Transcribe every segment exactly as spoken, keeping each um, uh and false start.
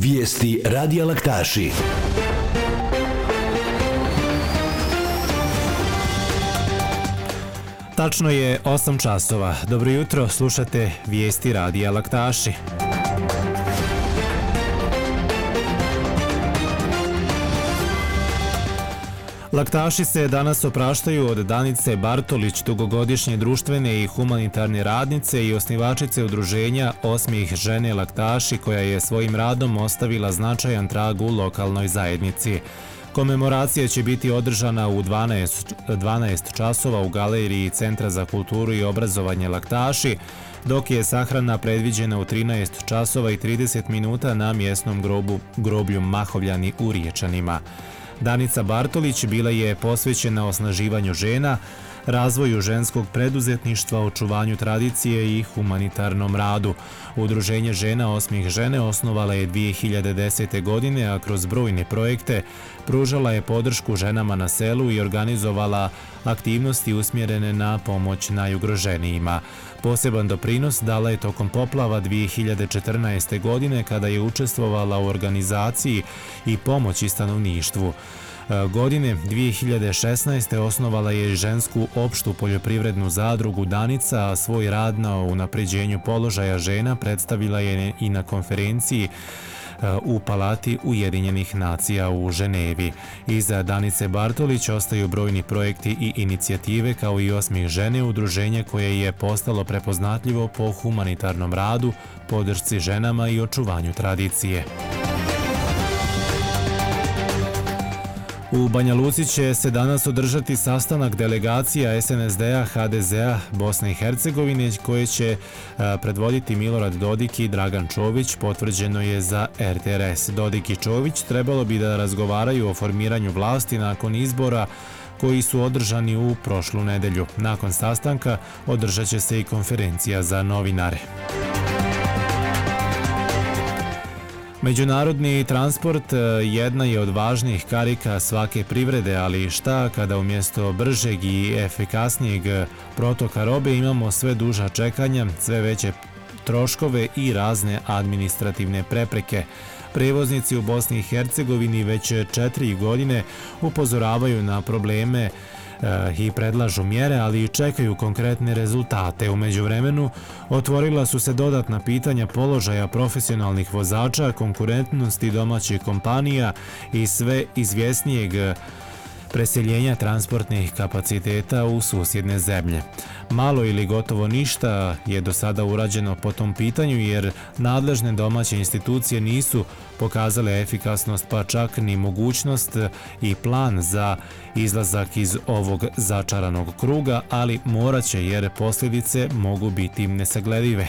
Vijesti Radija Laktaši. Tačno je osam časova. Dobro jutro, slušate Vijesti Radija Laktaši. Laktaši se danas opraštaju od Danice Bartolić, dugogodišnje društvene i humanitarne radnice i osnivačice udruženja Osmijeh žene Laktaši, koja je svojim radom ostavila značajan trag u lokalnoj zajednici. Komemoracija će biti održana u dvanaest časova u galeriji Centra za kulturu i obrazovanje Laktaši, dok je sahrana predviđena u trinaest časova i trideset minuta na mjesnom grobu, groblju Mahovljani u Riječanima. Danica Bartolić bila je posvećena osnaživanju žena, razvoju ženskog preduzetništva, očuvanju tradicije i humanitarnom radu. Udruženje žena Osmijeh žene osnovala je dvije hiljade desete. godine, a kroz brojne projekte pružala je podršku ženama na selu i organizovala aktivnosti usmjerene na pomoć najugroženijima. Poseban doprinos dala je tokom poplava dvije hiljade četrnaeste. godine kada je učestvovala u organizaciji i pomoći stanovništvu. Godine dvije hiljade šesnaeste. osnovala je žensku opštu poljoprivrednu zadrugu Danica, a svoj rad na unapređenju položaja žena predstavila je i na konferenciji u Palati Ujedinjenih nacija u Ženevi. Iza Danice Bartolić ostaju brojni projekti i inicijative, kao i Osmijeh žene, udruženje koje je postalo prepoznatljivo po humanitarnom radu, podršci ženama i očuvanju tradicije. U Banja Luci će se danas održati sastanak delegacija es en es de-a, ha de ze-a Bosne i Hercegovine, koje će predvoditi Milorad Dodik i Dragan Čović, potvrđeno je za er te er es. Dodik i Čović trebalo bi da razgovaraju o formiranju vlasti nakon izbora koji su održani u prošlu nedelju. Nakon sastanka održat će se i konferencija za novinare. Međunarodni transport jedna je od važnijih karika svake privrede, ali šta kada umjesto bržeg i efikasnijeg protoka robe imamo sve duža čekanja, sve veće troškove i razne administrativne prepreke. Prevoznici u Bosni i Hercegovini već četiri godine upozoravaju na probleme i predlažu mjere, ali i čekaju konkretne rezultate. U međuvremenu otvorila su se dodatna pitanja položaja profesionalnih vozača, konkurentnosti domaćih kompanija i sve izvjesnijeg preseljenja transportnih kapaciteta u susjedne zemlje. Malo ili gotovo ništa je do sada urađeno po tom pitanju, jer nadležne domaće institucije nisu pokazale efikasnost, pa čak ni mogućnost i plan za izlazak iz ovog začaranog kruga, ali morat će, jer posljedice mogu biti nesagledive.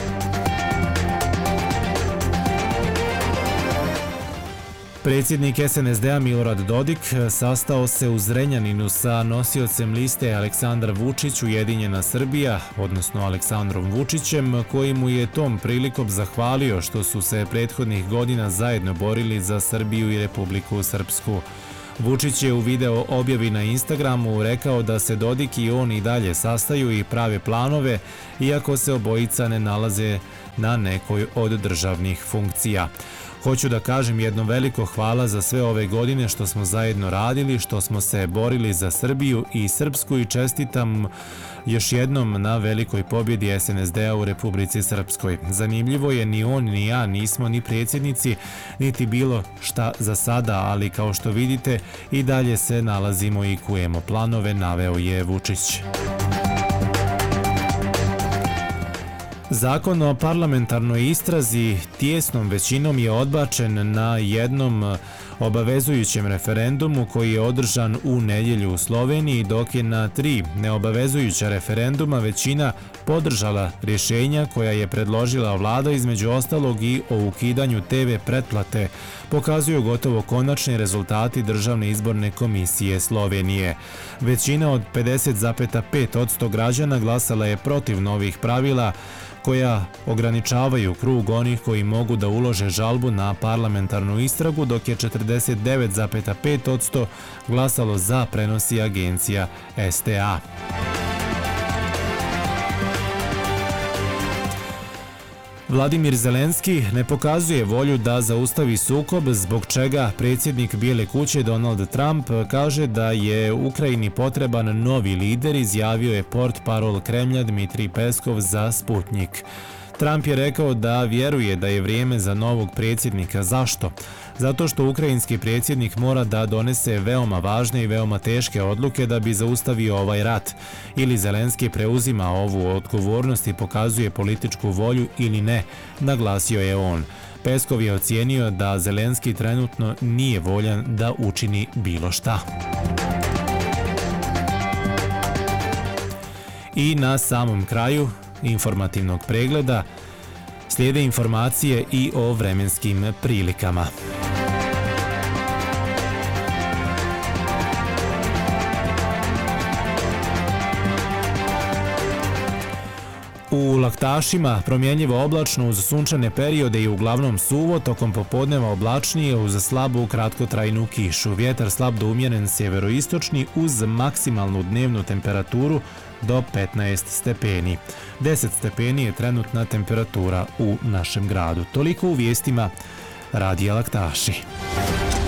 Predsjednik es en es de-a Milorad Dodik sastao se u Zrenjaninu sa nosiocem liste Aleksandar Vučić Ujedinjena Srbija, odnosno Aleksandrom Vučićem, koji mu je tom prilikom zahvalio što su se prethodnih godina zajedno borili za Srbiju i Republiku Srpsku. Vučić je u video objavi na Instagramu rekao da se Dodik i on i dalje sastaju i prave planove, iako se obojica ne nalaze na nekoj od državnih funkcija. Hoću da kažem jedno veliko hvala za sve ove godine što smo zajedno radili, što smo se borili za Srbiju i Srpsku, i čestitam još jednom na velikoj pobjedi es en es de-a u Republici Srpskoj. Zanimljivo je, ni on ni ja nismo ni predsjednici, niti bilo šta za sada, ali kao što vidite i dalje se nalazimo i kujemo planove, naveo je Vučić. Zakon o parlamentarnoj istrazi tijesnom većinom je odbačen na jednom obavezujućem referendumu koji je održan u nedjelju u Sloveniji, dok je na tri neobavezujuća referenduma većina podržala rješenja koja je predložila vlada, između ostalog i o ukidanju te ve pretplate, pokazuju gotovo konačni rezultati Državne izborne komisije Slovenije. Većina od pedeset zarez pet posto građana glasala je protiv novih pravila koja ograničavaju krug onih koji mogu da ulože žalbu na parlamentarnu istragu, dok je četrdeset devet zarez pet posto glasalo za, prenosi agencija es te a. Vladimir Zelenski ne pokazuje volju da zaustavi sukob, zbog čega predsjednik Bijele kuće Donald Trump kaže da je Ukrajini potreban novi lider, izjavio je portparol Kremlja Dmitrij Peskov za Sputnik. Trump je rekao da vjeruje da je vrijeme za novog predsjednika. Zašto? Zato što ukrajinski predsjednik mora da donese veoma važne i veoma teške odluke da bi zaustavio ovaj rat. Ili Zelenski preuzima ovu odgovornost i pokazuje političku volju ili ne, naglasio je on. Peskov je ocijenio da Zelenski trenutno nije voljan da učini bilo šta. I na samom kraju informativnog pregleda slijede informacije i o vremenskim prilikama. U Laktašima promjenjivo oblačno uz sunčane periode i uglavnom suvo, tokom popodneva oblačnije uz slabu kratkotrajnu kišu. Vjetar slab do umjeren sjeveroistočni uz maksimalnu dnevnu temperaturu do petnaest stepeni. deset stepeni je trenutna temperatura u našem gradu. Toliko u vijestima Radija Laktaši.